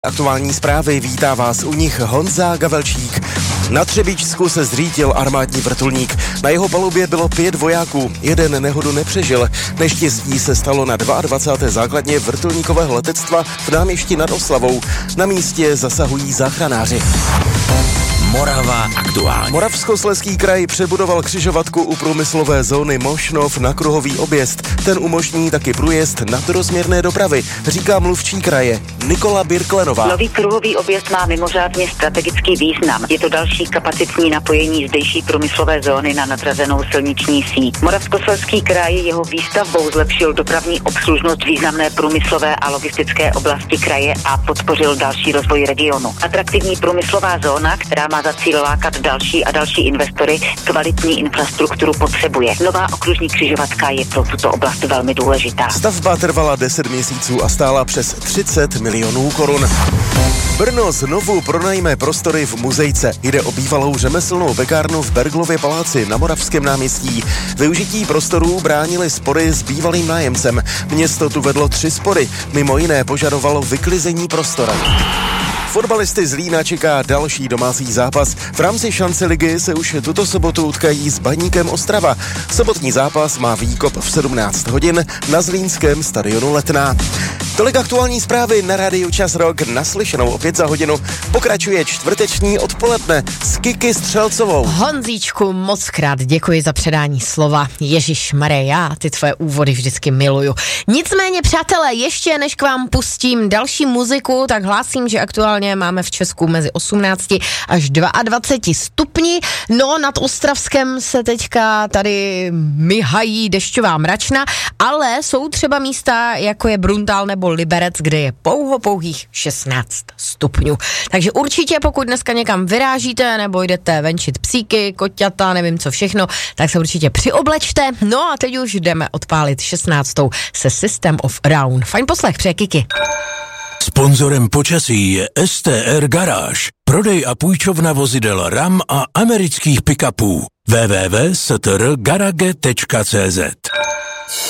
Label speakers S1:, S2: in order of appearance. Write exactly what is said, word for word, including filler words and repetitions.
S1: Aktuální zprávy, vítá vás u nich Honza Gavelčík. Na Třebíčsku se zřítil armádní vrtulník. Na jeho palubě bylo pět vojáků, jeden nehodu nepřežil. Neštěstí se stalo na dvacáté druhé základně vrtulníkového letectva v Náměšti nad Oslavou. Na místě zasahují záchranáři.
S2: Morava aktuálně.
S1: Moravskoslezský kraj přebudoval křižovatku u průmyslové zóny Mošnov na kruhový objezd. Ten umožní taky průjezd nadrozměrné dopravy, říká mluvčí kraje Nikola Birklenová.
S3: Nový kruhový objezd má mimořádně strategický význam. Je to další kapacitní napojení zdejší průmyslové zóny na nadrazenou silniční síť. Moravskoslezský kraj jeho výstavbou zlepšil dopravní obslužnost významné průmyslové a logistické oblasti kraje a podpořil další rozvoj regionu. Atraktivní průmyslová zóna, která má za cíl lákat další a další investory, kvalitní infrastrukturu potřebuje. Nová okružní křižovatka je pro tuto oblast velmi důležitá.
S1: Stavba trvala deset měsíců a stála přes třicet milionů korun. Brno znovu pronajme prostory v Muzejce. Jde o bývalou řemeslnou pekárnu v Berglově paláci na Moravském náměstí. Využití prostorů bránili spory s bývalým nájemcem. Město tu vedlo tři spory. Mimo jiné požadovalo vyklizení prostora. Fotbalisty z Lína čeká další domácí zápas. V rámci šance ligy se už tuto sobotu utkají s Baníkem Ostrava. Sobotní zápas má výkop v sedmnáct hodin na zlínském stadionu Letná. Tolik aktuální zprávy na rádiu Čas Rock. Naslyšenou opět za hodinu pokračuje čtvrteční odpoledne s Kiki Střelcovou.
S4: Honzíčku, moc krát děkuji za předání slova. Ježišmaré, já ty tvoje úvody vždycky miluju. Nicméně, přátelé, ještě než k vám pustím další muziku, tak hlásím, že aktuálně máme v Česku mezi osmnácti až dvaceti dvěma stupni. No, nad Ostravskem se teďka tady myhají dešťová mračna, ale jsou třeba místa, jako je Bruntál nebo Liberec, kde je pouho pouhých šestnáct stupňů. Takže určitě, pokud dneska někam vyrážíte nebo jdete venčit psíky, koťata, nevím co všechno, tak se určitě přioblečte. No a teď už jdeme odpálit šestnáctou se System of a Down. Fajn poslech, přeje Kiki.
S2: Sponzorem počasí je S T R Garáž, prodej a půjčovna vozidel RAM a amerických pick-upů. w w w tečka s t r garage tečka c z